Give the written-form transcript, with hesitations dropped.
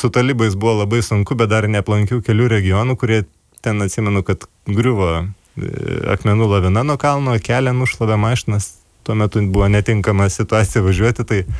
su talibais buvo labai sunku, bet dar neaplankiau kelių regionų, kurie ten atsimenu, kad griuvo akmenų lavina nuo kalno, kelią nušlavė mašinas, tuo metu buvo netinkama situacija važiuoti, tai